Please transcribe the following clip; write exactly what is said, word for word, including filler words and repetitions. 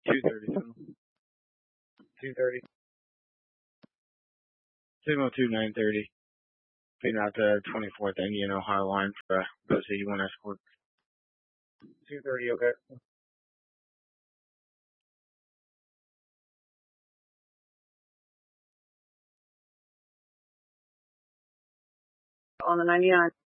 two thirty. two thirty. Signal two nine thirty. Being out the twenty-fourth Indian Ohio line for uh, those eighty one escort. two thirty, okay. On the ninety-nine.